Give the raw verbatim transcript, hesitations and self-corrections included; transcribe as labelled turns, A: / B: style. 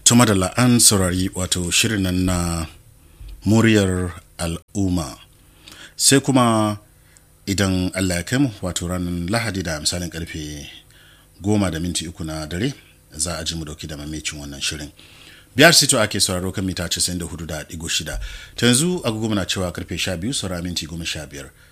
A: tuma da la'an saurari wato shirin nan na muryar al'umma sai kuma idan Allah ya kai mu wato ranar lahadi da misalin karfe goma da minti uku na dare za a ji mu dauki da mamacin wannan shirin. Biyar sito ake sauraro kan mita casa'in da hudu da digo shida ta yanzu agogo muna cewa karfe sha biyu saura minti goma sha biyar.